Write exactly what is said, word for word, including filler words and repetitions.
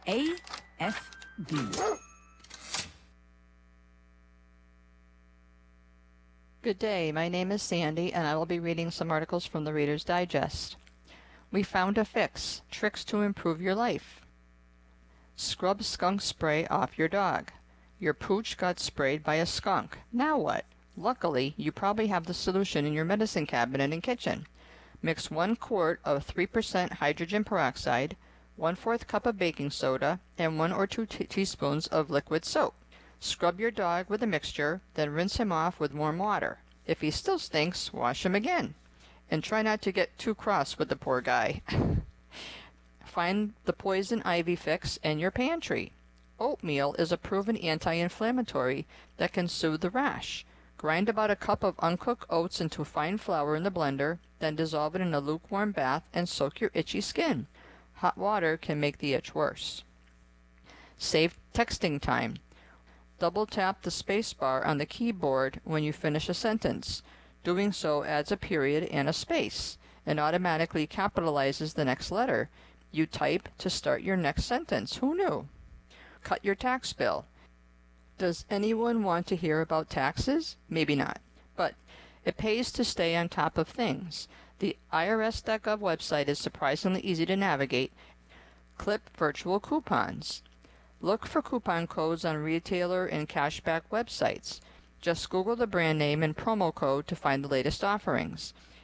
A F D. Good day, my name is Sandy, and I will be reading some articles from the Reader's Digest. We found a fix. Tricks to improve your life. Scrub skunk spray off your dog. Your pooch got sprayed by a skunk. Now what? Luckily, you probably have the solution in your medicine cabinet and kitchen. Mix one quart of three percent hydrogen peroxide, one-fourth cup of baking soda, and one or two t teaspoons of liquid soap. Scrub your dog with the mixture, then rinse him off with warm water. If he still stinks, wash him again. And try not to get too cross with the poor guy. Find the poison ivy fix in your pantry. Oatmeal is a proven anti-inflammatory that can soothe the rash. Grind about a cup of uncooked oats into fine flour in the blender, then dissolve it in a lukewarm bath and soak your itchy skin. Hot water can make the itch worse. Save texting time. Double tap the space bar on the keyboard when you finish a sentence. Doing so adds a period and a space, and automatically capitalizes the next letter. You type to start your next sentence. Who knew? Cut your tax bill. Does anyone want to hear about taxes? Maybe not. But it pays to stay on top of things. The I R S dot gov website is surprisingly easy to navigate. Clip virtual coupons. Look for coupon codes on retailer and cashback websites. Just Google the brand name and promo code to find the latest offerings.